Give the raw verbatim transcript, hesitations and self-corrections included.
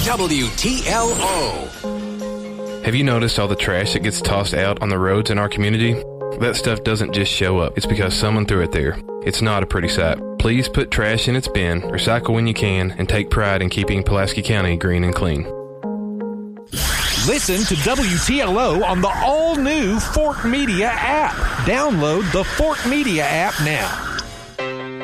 W T L O. Have you noticed all the trash that gets tossed out on the roads in our community? That stuff doesn't just show up. It's because someone threw it there. It's not a pretty sight. Please put trash in its bin, recycle when you can, and take pride in keeping Pulaski County green and clean. Listen to W T L O on the all-new Fort Media app. Download the Fort Media app now.